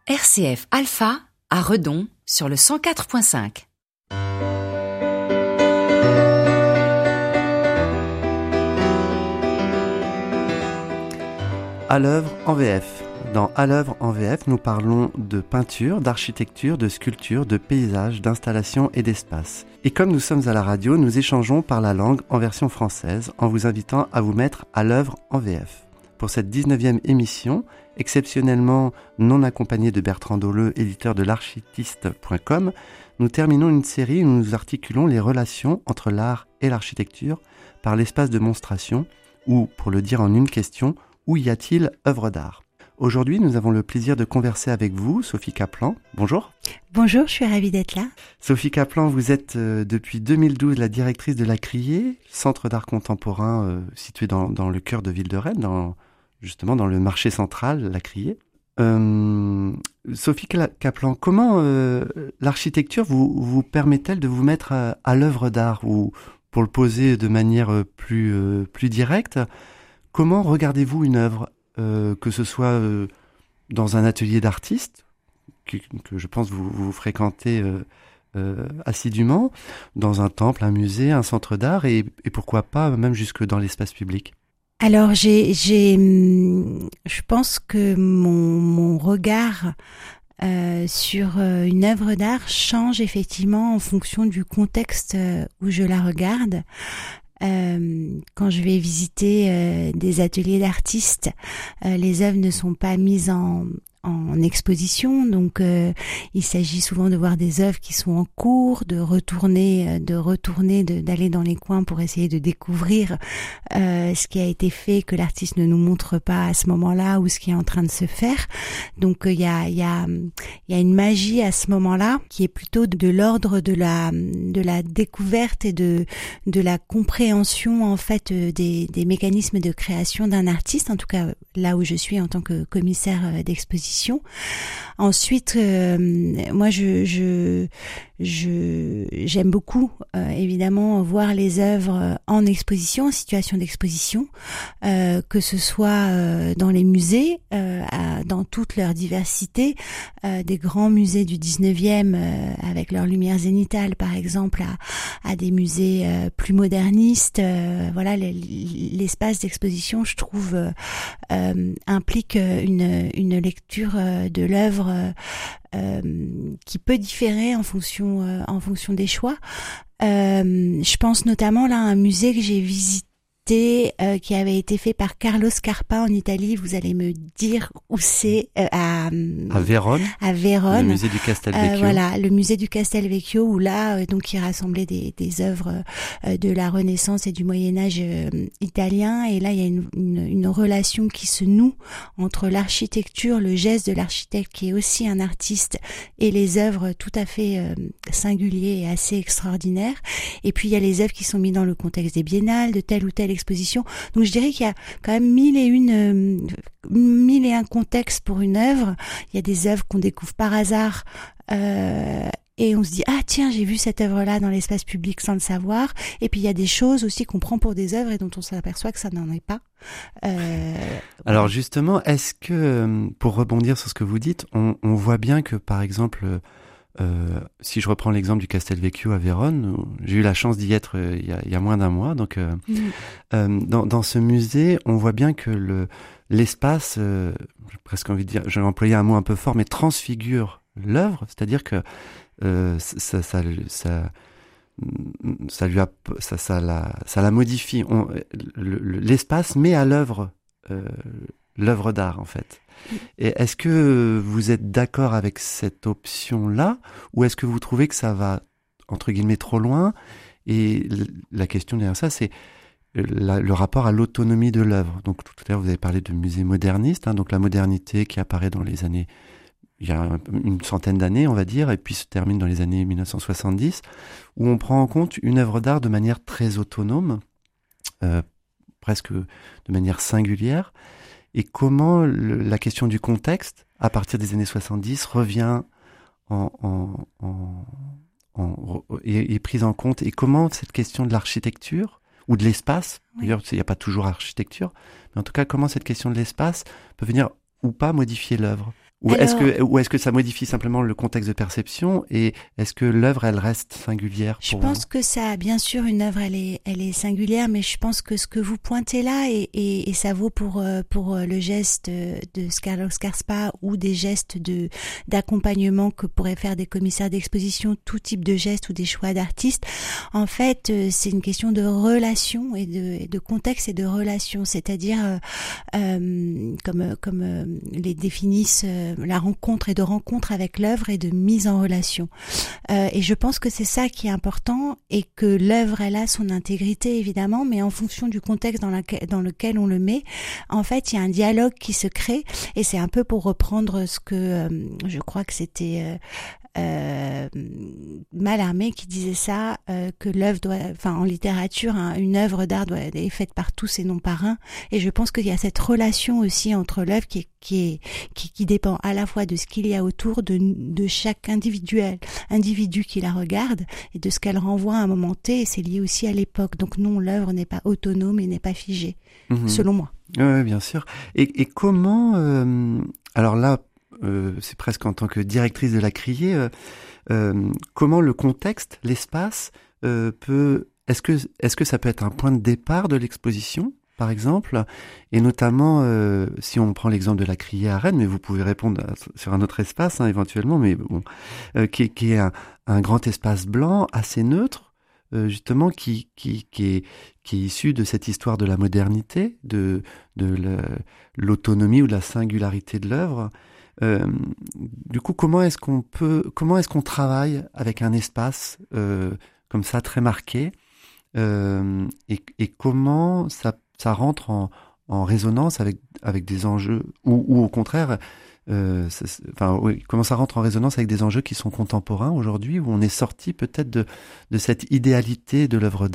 RCF Alpha à Redon sur le 104.5. À l'œuvre en VF. Dans À l'œuvre en VF, nous parlons de peinture, d'architecture, de sculpture, de paysage, d'installation et d'espace. Et comme nous sommes à la radio, nous échangeons par la langue en version française en vous invitant à vous mettre à l'œuvre en VF. Pour cette 19e émission, exceptionnellement non accompagnée de Bertrand Doleux, éditeur de l'architiste.com, nous terminons une série où nous articulons les relations entre l'art et l'architecture par l'espace de monstration, ou, pour le dire en une question, où y a-t-il œuvre d'art ? Aujourd'hui, nous avons le plaisir de converser avec vous, Sophie Kaplan. Bonjour. Bonjour, je suis ravie d'être là. Sophie Kaplan, vous êtes depuis 2012 la directrice de la Criée, centre d'art contemporain situé dans le cœur de Ville de Rennes, justement dans le marché central, la Criée. Sophie Kaplan, comment l'architecture vous permet-elle de vous mettre à l'œuvre d'art, ou pour le poser de manière plus directe, comment regardez-vous une œuvre, que ce soit dans un atelier d'artiste, que je pense vous fréquentez assidûment, dans un temple, un musée, un centre d'art, et pourquoi pas même jusque dans l'espace public ? Alors, je pense que mon regard sur une œuvre d'art change effectivement en fonction du contexte où je la regarde. Quand je vais visiter des ateliers d'artistes, les œuvres ne sont pas mises en exposition, donc il s'agit souvent de voir des œuvres qui sont en cours, d'aller dans les coins pour essayer de découvrir ce qui a été fait, que l'artiste ne nous montre pas à ce moment-là, ou ce qui est en train de se faire. Donc il y a une magie à ce moment-là qui est plutôt de l'ordre de la découverte et de la compréhension en fait des mécanismes de création d'un artiste, en tout cas là où je suis en tant que commissaire d'exposition. Ensuite, moi j'aime beaucoup évidemment voir les œuvres en exposition, en situation d'exposition, que ce soit dans les musées, dans toute leur diversité, des grands musées du 19e avec leur lumière zénitale par exemple, à des musées plus modernistes. Voilà, l'espace d'exposition, je trouve, implique une lecture de l'œuvre qui peut différer en fonction des choix. Je pense notamment là à un musée que j'ai visité qui avait été fait par Carlo Scarpa en Italie. Vous allez me dire où c'est, à Vérone. À Vérone. Le musée du Castelvecchio. Voilà, le musée du Castelvecchio, où là, donc, il rassemblait des œuvres de la Renaissance et du Moyen-Âge italien. Et là, il y a une relation qui se noue entre l'architecture, le geste de l'architecte, qui est aussi un artiste, et les œuvres tout à fait singuliers et assez extraordinaires. Et puis, il y a les œuvres qui sont mises dans le contexte des biennales, de telle ou telle exposition. Donc je dirais qu'il y a quand même mille et un contextes pour une œuvre. Il y a des œuvres qu'on découvre par hasard et on se dit ah tiens, j'ai vu cette œuvre-là dans l'espace public sans le savoir. Et puis il y a des choses aussi qu'on prend pour des œuvres et dont on s'aperçoit que ça n'en est pas. Alors justement, est-ce que, pour rebondir sur ce que vous dites, on voit bien que par exemple, si je reprends l'exemple du Castelvecchio à Vérone, j'ai eu la chance d'y être il y a moins d'un mois. Donc, dans ce musée, on voit bien que l'espace, j'ai presque envie de dire, j'ai employé un mot un peu fort, mais transfigure l'œuvre. C'est-à-dire que ça la modifie. L'espace met à l'œuvre l'œuvre d'art en fait. Et est-ce que vous êtes d'accord avec cette option-là, ou est-ce que vous trouvez que ça va, entre guillemets, trop loin ? Et la question derrière ça, c'est le rapport à l'autonomie de l'œuvre. Donc tout à l'heure, vous avez parlé de musée moderniste, donc la modernité qui apparaît dans les années, il y a une centaine d'années, on va dire, et puis se termine dans les années 1970, où on prend en compte une œuvre d'art de manière très autonome, presque de manière singulière. Et comment la question du contexte, à partir des années 70, revient est prise en compte, et comment cette question de l'architecture, ou de l'espace, d'ailleurs il n'y a pas toujours architecture, mais en tout cas comment cette question de l'espace peut venir ou pas modifier l'œuvre. Ou est-ce que ça modifie simplement le contexte de perception, et est-ce que l'œuvre, elle reste singulière pour Je pense que ça, bien sûr, une œuvre, elle est singulière, mais je pense que ce que vous pointez là, et ça vaut pour le geste de Oscar Spa, ou des gestes d'accompagnement que pourraient faire des commissaires d'exposition, tout type de gestes ou des choix d'artistes. En fait, c'est une question de relation et de contexte et de relation, c'est-à-dire comme les définissent la rencontre et de rencontre avec l'œuvre et de mise en relation. Et je pense que c'est ça qui est important, et que l'œuvre, elle a son intégrité évidemment, mais en fonction du contexte dans lequel on le met, en fait, il y a un dialogue qui se crée. Et c'est un peu pour reprendre ce que je crois que c'était Mallarmé qui disait ça, que l'œuvre en littérature, une œuvre d'art est faite par tous et non par un. Et je pense qu'il y a cette relation aussi entre l'œuvre qui dépend à la fois de ce qu'il y a autour de chaque individu qui la regarde, et de ce qu'elle renvoie à un moment T, et c'est lié aussi à l'époque. Donc non, l'œuvre n'est pas autonome et n'est pas figée, selon moi. Oui, bien sûr. Et comment, alors là, c'est presque en tant que directrice de la Criée, comment le contexte, l'espace, est-ce que ça peut être un point de départ de l'exposition, par exemple, et notamment si on prend l'exemple de la Criée à Rennes, mais vous pouvez répondre sur un autre espace éventuellement, mais bon, qui est un grand espace blanc assez neutre, justement qui est issu de cette histoire de la modernité, de l'autonomie ou de la singularité de l'œuvre. Du coup, comment est-ce qu'on travaille avec un espace comme ça très marqué, et comment ça rentre en résonance avec des enjeux, ou au contraire, comment ça rentre en résonance avec des enjeux qui sont contemporains aujourd'hui, où on est sorti peut-être de cette idéalité de l'œuvre